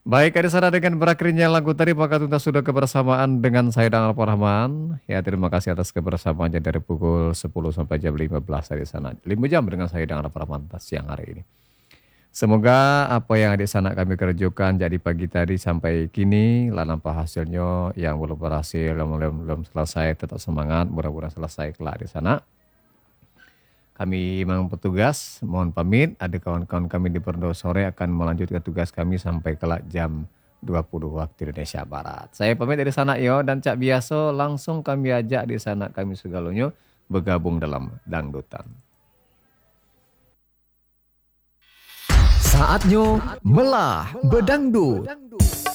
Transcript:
Baik, ada sana dengan berakhirnya lagu tadi maka tuntas sudah kebersamaan dengan saya dan Alfa Rahman. Ya, terima kasih atas kebersamaannya dari pukul 10 sampai jam 15 dari sana. 5 jam dengan saya dan Alfa Rahman siang hari ini. Semoga apa yang di sana kami kerjakan jadi pagi tadi sampai kini lah nampak hasilnya yang belum berhasil, belum selesai tetap semangat, mudah-mudahan selesai kelak di sana. Kami memang petugas, mohon pamit. Ada kawan-kawan kami di Perdo sore akan melanjutkan tugas kami sampai kelak jam 20 waktu Indonesia Barat. Saya pamit dari sana yo dan Cak Biaso langsung kami ajak di sana kami segalanya bergabung dalam dangdutan. Saatnya melah bedangdut.